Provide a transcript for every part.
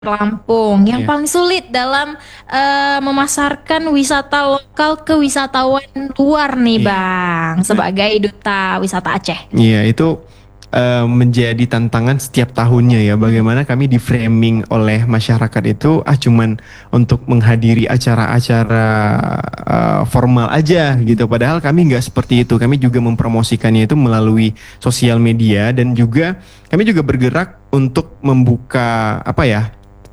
Lampung. Yang Iya. paling sulit dalam memasarkan wisata lokal ke wisatawan luar nih Iya. Bang, sebagai duta wisata Aceh. Iya, itu menjadi tantangan setiap tahunnya ya. Bagaimana kami di framing oleh masyarakat itu cuman untuk menghadiri acara-acara formal aja gitu. Padahal kami nggak seperti itu. Kami juga mempromosikannya itu melalui sosial media dan juga kami juga bergerak untuk membuka apa ya?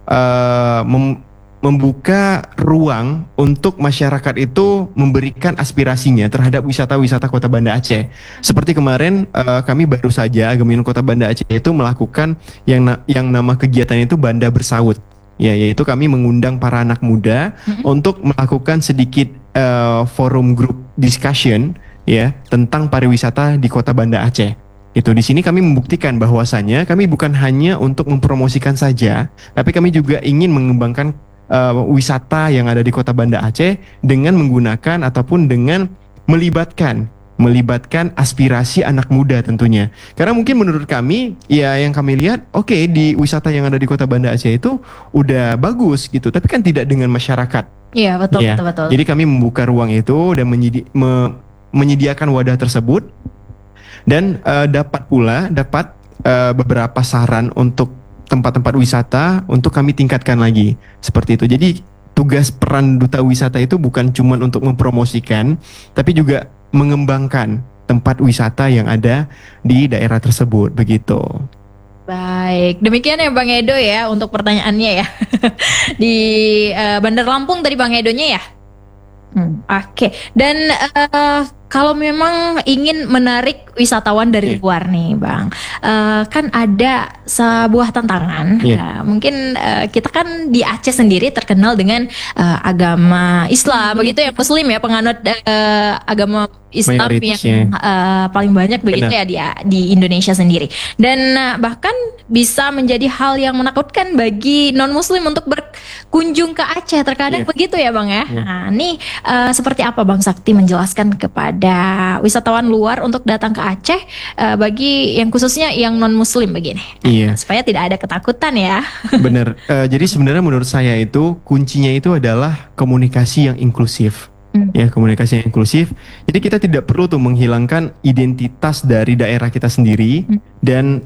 eh, mem- membuka ruang untuk masyarakat itu memberikan aspirasinya terhadap wisata-wisata Kota Banda Aceh. Seperti kemarin kami baru saja Ageminon Kota Banda Aceh itu melakukan yang nama kegiatan itu Banda Bersaut. Ya, yaitu kami mengundang para anak muda untuk melakukan sedikit forum group discussion ya tentang pariwisata di Kota Banda Aceh. Itu di sini kami membuktikan bahwasannya kami bukan hanya untuk mempromosikan saja, tapi kami juga ingin mengembangkan wisata yang ada di Kota Banda Aceh dengan menggunakan ataupun dengan melibatkan melibatkan aspirasi anak muda tentunya. Karena mungkin menurut kami, ya yang kami lihat, oke, di wisata yang ada di Kota Banda Aceh itu udah bagus gitu, tapi kan tidak dengan masyarakat. Iya, betul, Ya, betul, betul. jadi kami membuka ruang itu dan menyediakan wadah tersebut dan dapat beberapa saran untuk tempat-tempat wisata untuk kami tingkatkan lagi seperti itu. Jadi tugas peran duta wisata itu bukan cuma untuk mempromosikan, tapi juga mengembangkan tempat wisata yang ada di daerah tersebut begitu. Baik, demikian ya Bang Edo ya untuk pertanyaannya ya. Di Bandar Lampung tadi Bang Edonya ya. Oke. Dan kalau memang ingin menarik wisatawan dari Iya. luar nih, Bang, kan ada sebuah tantangan. Iya. Mungkin kita kan di Aceh sendiri terkenal dengan agama Islam, begitu ya, Muslim ya, penganut agama Islam Mayoritas yang ya. paling banyak begitu Benar. ya di Indonesia sendiri. Dan bahkan bisa menjadi hal yang menakutkan bagi non-Muslim untuk berkunjung ke Aceh. Terkadang Iya. begitu ya, Bang ya. Iya. Nah, ini seperti apa Bang Sakti menjelaskan kepada wisatawan luar untuk datang ke Aceh bagi yang khususnya yang non-Muslim begini, Iya. supaya tidak ada ketakutan ya. Benar. Jadi sebenarnya menurut saya itu kuncinya itu adalah komunikasi yang inklusif. Ya, komunikasi yang inklusif. Jadi kita tidak perlu tuh menghilangkan identitas dari daerah kita sendiri dan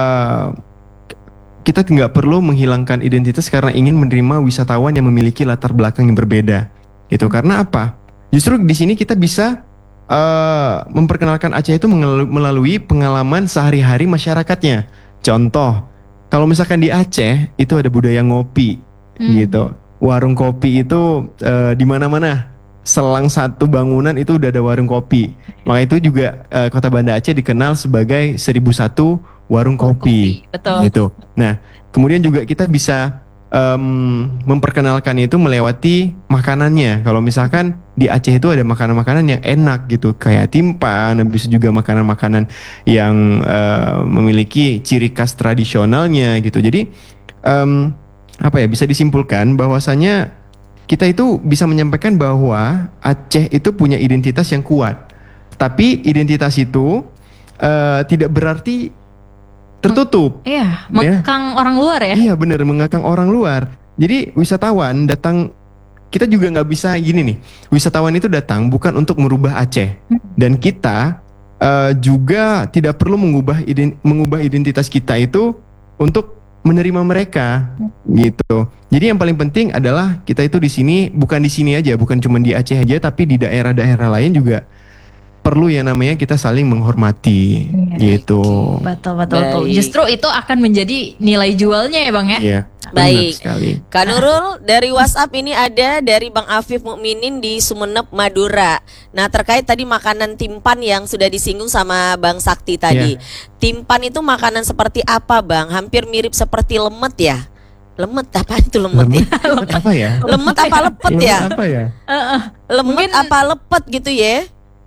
kita nggak perlu menghilangkan identitas karena ingin menerima wisatawan yang memiliki latar belakang yang berbeda. Gitu. Karena apa? Justru di sini kita bisa memperkenalkan Aceh itu melalui pengalaman sehari-hari masyarakatnya. Contoh, kalau misalkan di Aceh itu ada budaya ngopi, gitu. Warung kopi itu di mana-mana. Selang satu bangunan itu udah ada warung kopi. Maka itu juga Kota Banda Aceh dikenal sebagai 1001 warung kopi. Betul. Gitu. Nah, kemudian juga kita bisa memperkenalkan itu melewati makanannya. Kalau misalkan di Aceh itu ada makanan-makanan yang enak gitu, kayak timpan, habis juga makanan-makanan yang memiliki ciri khas tradisionalnya gitu. Jadi apa ya, bisa disimpulkan bahwasanya kita itu bisa menyampaikan bahwa Aceh itu punya identitas yang kuat. Tapi identitas itu tidak berarti tertutup. Iya, mengekang orang luar ya. Iya benar, mengekang orang luar. Jadi wisatawan datang, kita juga nggak bisa gini nih. Wisatawan itu datang bukan untuk merubah Aceh. Dan kita juga tidak perlu mengubah identitas kita itu untuk menerima mereka gitu. Jadi yang paling penting adalah kita itu di sini, bukan di sini aja, bukan cuma di Aceh aja, tapi di daerah-daerah lain juga perlu yang namanya kita saling menghormati gitu. Betul, betul, betul. Justru itu akan menjadi nilai jualnya ya Bang ya. Iya. Baik, Sekali. Kak Nurul, dari WhatsApp ini ada dari Bang Afif Mukminin di Sumeneb, Madura. Nah, terkait tadi makanan timpan yang sudah disinggung sama Bang Sakti tadi. Timpan itu makanan seperti apa, Bang? Hampir mirip seperti lemet ya? Lemet apa itu lemet ya? Lemet apa ya? Lemet apa lepet ya? Lemet apa ya? Lemet apa lepet gitu ya?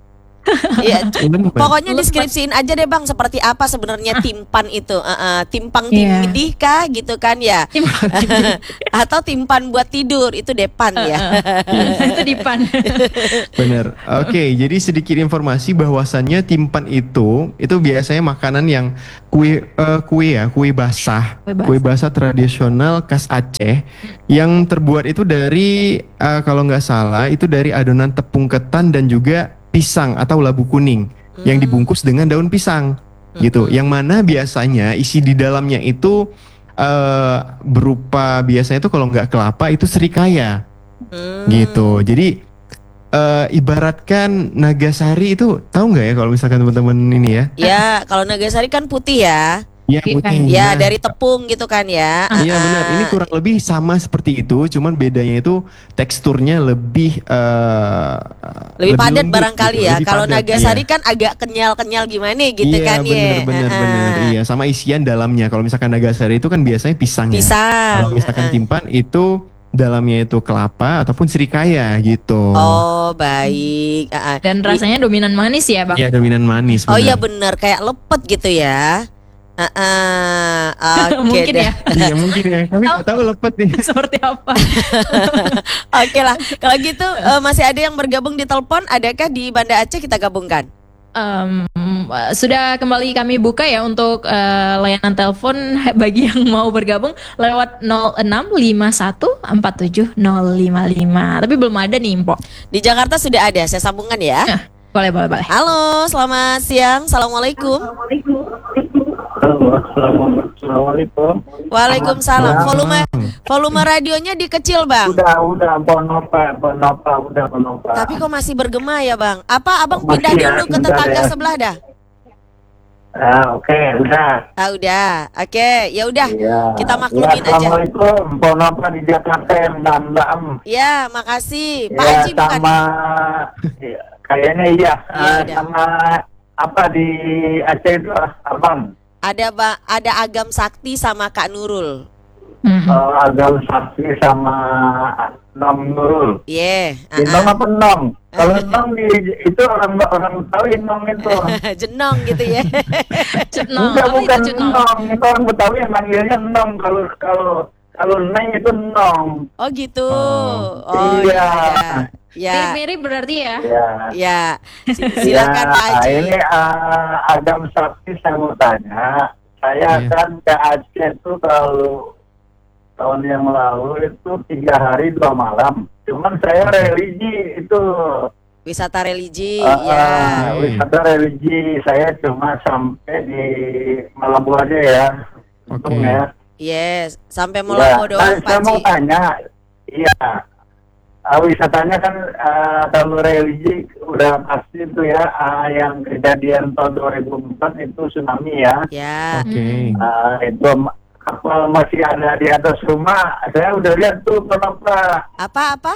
Iya, Lempen. pokoknya deskripsiin aja deh Bang seperti apa sebenarnya timpan itu. Timpang Iya. tindih kah gitu kan ya? Atau timpan buat tidur itu depan ya. Itu dipan. Bener. Oke, jadi sedikit informasi bahwasannya timpan itu biasanya makanan yang kue basah, Kue basah. kue basah tradisional khas Aceh yang terbuat itu dari kalau nggak salah itu dari adonan tepung ketan dan juga pisang atau labu kuning yang dibungkus dengan daun pisang gitu. Yang mana biasanya isi di dalamnya itu berupa biasanya itu kalau nggak kelapa itu serikaya gitu. Jadi ibaratkan Nagasari itu tahu nggak ya kalau misalkan teman-teman ini ya? Ya, kalau Nagasari kan putih ya. Iya putih. Ya, Nah, dari tepung gitu kan ya. iya benar. Ini kurang lebih sama seperti itu, cuman bedanya itu teksturnya lebih lebih padat lembut barangkali gitu, ya. lebih Kalau padat, Nagasari iya. kan agak kenyal-kenyal gimana gitu Iya, kan ya. bener. Iya, sama isian dalamnya. Kalau misalkan Nagasari itu kan biasanya pisang ya. Pisang. Kalau misalkan timpan itu dalamnya itu kelapa ataupun serikaya gitu. Oh, baik. Dan rasanya dominan manis ya Bang. Iya, dominan manis. Oh iya benar. benar kayak lepet gitu ya. Oke Mungkin deh. ya. Iya mungkin ya. Kami nggak tahu lepet nih. Seperti apa? Oke lah. Kalau gitu masih ada yang bergabung di telepon. Adakah di Banda Aceh kita gabungkan? Sudah kembali kami buka ya untuk layanan telepon bagi yang mau bergabung lewat 0651470055. Tapi belum ada nih Mpok. Di Jakarta sudah ada. Saya sambungkan ya. Boleh. Halo, selamat siang. Assalamualaikum. Assalamualaikum. Waalaikumsalam. Volume radionya dikecil bang. Udah, Bonopa, udah. Tapi kok masih bergema ya bang? Apa abang Masih pindah ya, dulu ke bentar tetangga ya. sebelah dah? Oke, udah. Udah. Oke, ya udah. Iya. Kita maklumin aja. Assalamualaikum, Bonopa di Jakarta yang Ndam. Ya, makasih. Pak Ya, Haji bukan? sama ya, kayaknya iya. Iya, udah. Sama apa di Aceh itu abang? Ada Agam Sakti sama Kak Nurul. Agam Sakti sama Nom Nurul. Iya. Nom apa Nom? Kalau Nom itu orang Betawi Nom itu. Jenong gitu ya. Cetno. Bukan, Apa bukan itu Cetno? Nom. Itu orang Betawi yang manggilnya Nom. Kalau Neng itu Nom. Oh gitu. Oh. Oh Iya. Ya. Mirip berarti ya. Ya. Ya. Silakan Pak Haji. Ini Agam Sakti saya mau tanya. Saya Iya. kan ke Aceh itu kalau tahun yang lalu itu 3 hari 2 malam. Cuman saya religi itu Wisata religi, Oke. ya. Wisata religi saya cuma sampai di Malambo aja ya. Oke. Untung ya. Yes, sampai Molambo Ya, doang saya Pak mau Haji. tanya, iya, wisatanya kan kalau religi udah pasti itu ya, yang kejadian tahun 2004 itu tsunami ya. Ya. Oke. Itu kapal masih ada di atas rumah. Saya udah lihat tuh kenapa Apa?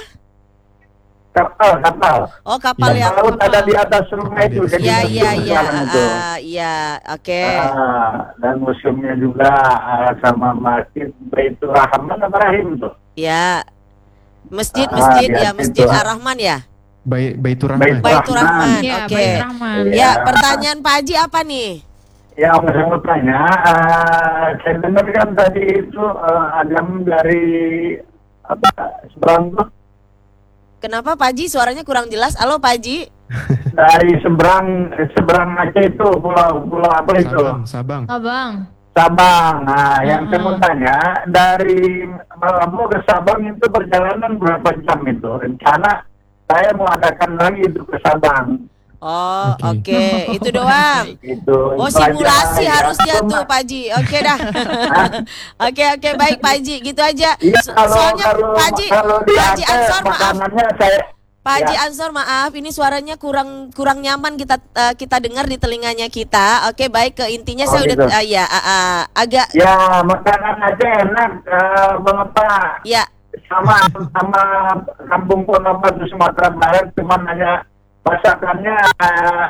kapal. Oh, kapal yang Laut ada di atas rumah itu. Jadi Ya, museum sekarang itu. iya, oke. Dan museumnya juga sama masjid Baitur Rahman apa Rahim tuh. Ya. Masjid di ya, atas Masjid itu. Ar-Rahman ya. Baitur Rahman. Baitur Baitur Rahman. Iya, Oke. Baik Rahman. Iya. Ya, pertanyaan Pak Haji apa nih? Ya, saya mau tanya, saya dengar kan tadi itu Adam dari seberang tuh, Kenapa Pak Haji suaranya kurang jelas? Halo Pak Haji. dari seberang Aceh itu pulau apa itu? Sabang. Abang. Sabang. Nah, yang saya mau tanya, dari Malambo ke Sabang itu perjalanan berapa jam itu? Rencana saya mau adakan lagi itu ke Sabang. Oh, Oke. oke. Itu doang. Itu. Oh, itu aja. simulasi Ya, harusnya cuma- tuh Pak Haji. Oke dah. Oke, baik Pak Haji. Gitu aja. Iya, Soalnya kalau Pak Haji, di Pak Haji Aceh Ansor maaf. makanannya saya Pak Haji Ya. Ansor maaf, ini suaranya kurang nyaman kita dengar di telinganya kita. Oke, baik ke intinya Oh, saya gitu. udah agak Ya, makanan aja enak, Bapak. ya. Sama Kampung Ponopa di Sumatera Barat, cuman hanya masakannya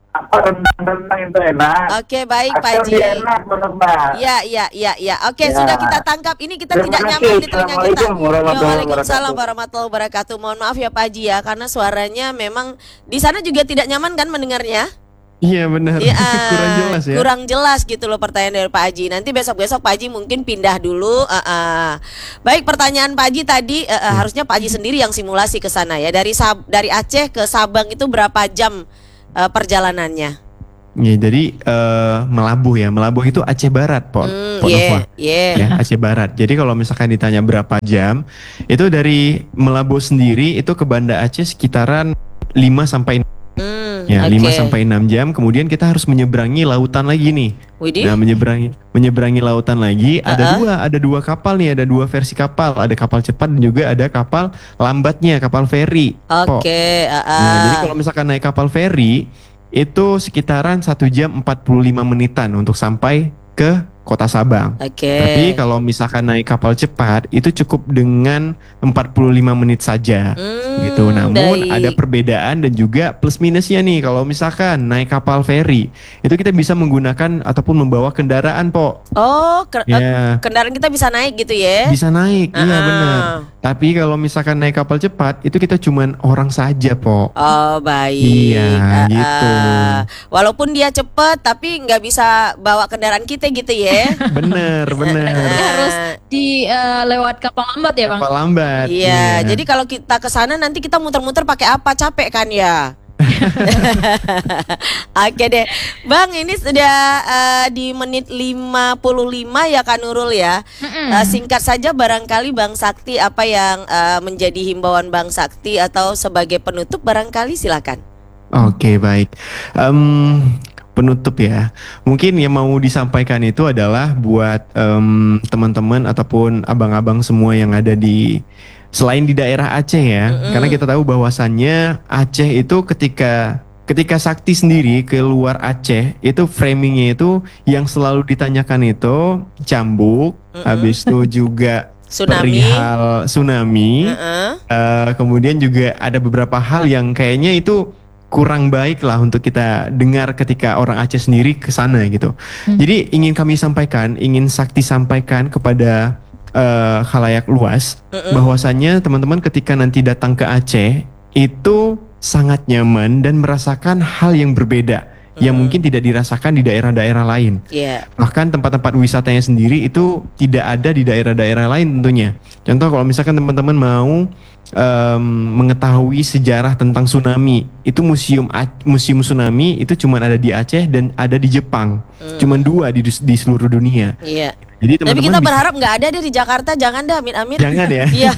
rendang itu enak. Oke, baik Pak Asam Haji. enak menurut Mbak. Ya. Oke, Ya. sudah kita tangkap. Ini kita Terima tidak kasih. nyaman di telinga kita. Assalamualaikum warahmatullahi Waalaikumsalam wabarakatuh. warahmatullahi wabarakatuh. Mohon maaf ya Pak Haji ya, karena suaranya memang di sana juga tidak nyaman kan mendengarnya? Iya benar. Ya, Kurang jelas ya. kurang jelas gitu loh pertanyaan dari Pak Haji. Nanti besok-besok Pak Haji mungkin pindah dulu. Baik, pertanyaan Pak Haji tadi harusnya Pak Haji sendiri yang simulasi ke sana ya. Dari Aceh ke Sabang itu berapa jam perjalanannya? Ya, jadi Melabuh ya. Melabuh itu Aceh Barat, Pon Nova. Ya, Aceh Barat. Jadi kalau misalkan ditanya berapa jam, itu dari Melabuh sendiri itu ke Banda Aceh sekitaran 5 sampai 5 sampai 6 jam. Kemudian kita harus menyeberangi lautan lagi nih. Widih. Nah, menyeberangi lautan lagi ada dua kapal nih, ada dua versi kapal, ada kapal cepat dan juga ada kapal lambatnya, kapal feri. Oke. Nah, jadi kalau misalkan naik kapal feri itu sekitaran 1 jam 45 menitan untuk sampai ke Kota Sabang. Oke. Tapi kalau misalkan naik kapal cepat itu cukup dengan 45 menit saja. Gitu. Namun baik. ada perbedaan dan juga plus minusnya nih. Kalau misalkan naik kapal feri itu kita bisa menggunakan ataupun membawa kendaraan, Po. Oh, Ya. kendaraan kita bisa naik gitu ya? Bisa naik, iya Ah. benar. Tapi kalau misalkan naik kapal cepat itu kita cuman orang saja, Po. Oh, baik. Iya, gitu. Walaupun dia cepet tapi nggak bisa bawa kendaraan kita gitu ya? Bener. Jadi harus lewat kapal lambat ya Bang? Kapal lambat. Iya, jadi kalau kita ke sana nanti kita muter-muter pakai apa? Capek kan ya? Oke deh. Bang, ini sudah di menit 55 ya Kak Nurul ya. Singkat saja barangkali Bang Sakti apa yang menjadi himbauan Bang Sakti atau sebagai penutup barangkali silakan. Oke, baik. Penutup ya. Mungkin yang mau disampaikan itu adalah buat teman-teman ataupun abang-abang semua yang ada di selain di daerah Aceh ya. Karena kita tahu bahwasannya Aceh itu ketika Sakti sendiri keluar Aceh itu framingnya itu yang selalu ditanyakan itu cambuk, habis itu juga Tsunami. perihal tsunami. Kemudian juga ada beberapa hal yang kayaknya itu kurang baik lah untuk kita dengar ketika orang Aceh sendiri ke sana gitu. Jadi ingin Sakti sampaikan kepada khalayak luas bahwasannya teman-teman ketika nanti datang ke Aceh itu sangat nyaman dan merasakan hal yang berbeda yang mungkin tidak dirasakan di daerah-daerah lain. Bahkan tempat-tempat wisatanya sendiri itu tidak ada di daerah-daerah lain tentunya. Contoh kalau misalkan teman-teman mau mengetahui sejarah tentang tsunami, itu museum tsunami itu cuma ada di Aceh dan ada di Jepang, cuma 2 di seluruh dunia. Iya. Jadi Tapi teman-teman kita berharap nggak ada deh di Jakarta, jangan dah, amit-amit. Jangan ya. Iya.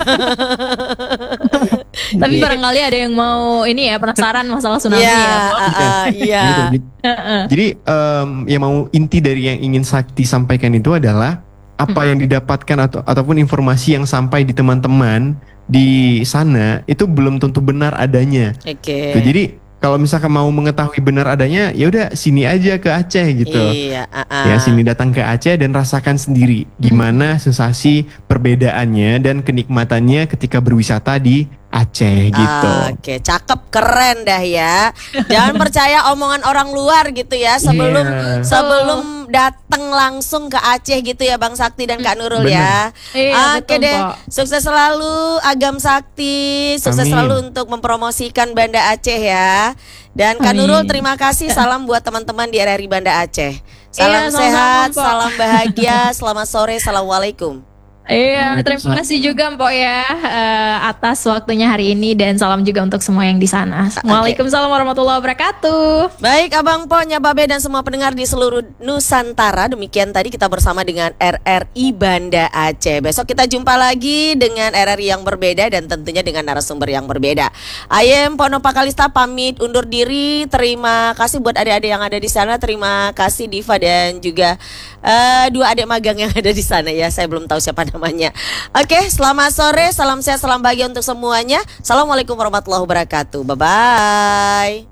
Tapi barangkali ada yang mau ini ya penasaran masalah tsunami Iya, ya. iya. Gitu. Jadi yang mau inti dari yang ingin Sakti sampaikan itu adalah apa yang didapatkan ataupun informasi yang sampai di teman-teman di sana itu belum tentu benar adanya. Oke. Jadi kalau misalkan mau mengetahui benar adanya, ya udah sini aja ke Aceh gitu. Iya, Ya sini datang ke Aceh dan rasakan sendiri gimana sensasi perbedaannya dan kenikmatannya ketika berwisata di Aceh gitu. Oke, cakep, keren dah ya. Jangan percaya omongan orang luar gitu ya sebelum Iya. sebelum datang langsung ke Aceh gitu ya Bang Sakti dan Kak Nurul ya. Iya, Oke betul, deh, Pak. sukses selalu Agam Sakti, sukses Amin. selalu untuk mempromosikan Banda Aceh ya. Dan Kak Amin. Nurul terima kasih, salam buat teman-teman di RRI Banda Aceh. Salam Iya, sama-sama, sehat, Pak. salam bahagia, selamat sore, assalamualaikum. Iya, terima kasih juga Mpok ya atas waktunya hari ini dan salam juga untuk semua yang di sana. Waalaikumsalam warahmatullahi wabarakatuh. Baik Abang Po, Nyababe dan semua pendengar di seluruh Nusantara. Demikian tadi kita bersama dengan RRI Banda Aceh. Besok kita jumpa lagi dengan RRI yang berbeda dan tentunya dengan narasumber yang berbeda. Ayem Pono Pakalista pamit undur diri. Terima kasih buat adik-adik yang ada di sana. Terima kasih Diva dan juga 2 adik magang yang ada di sana ya. Saya belum tahu siapa namanya. Oke, selamat sore, salam sehat, salam bahagia untuk semuanya. Assalamualaikum warahmatullahi wabarakatuh. Bye-bye.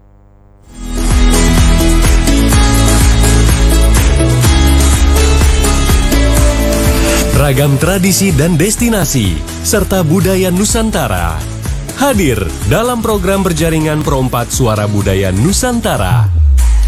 Ragam tradisi dan destinasi serta budaya Nusantara hadir dalam program berjaringan Perompat Suara Budaya Nusantara.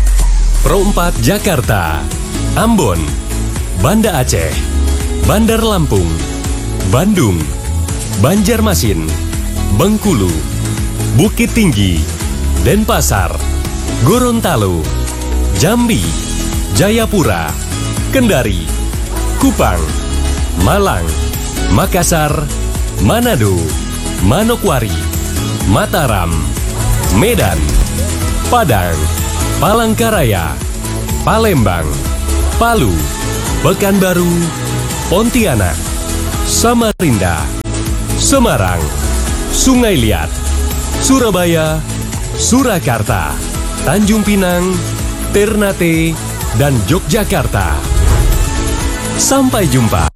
Pro 4 Jakarta, Ambon, Banda Aceh, Bandar Lampung, Bandung, Banjarmasin, Bengkulu, Bukit Tinggi, Denpasar, Gorontalo, Jambi, Jayapura, Kendari, Kupang, Malang, Makassar, Manado, Manokwari, Mataram, Medan, Padang, Palangkaraya, Palembang, Palu, Pekanbaru, Pontianak, Samarinda, Semarang, Sungai Liat, Surabaya, Surakarta, Tanjung Pinang, Ternate, dan Yogyakarta. Sampai jumpa.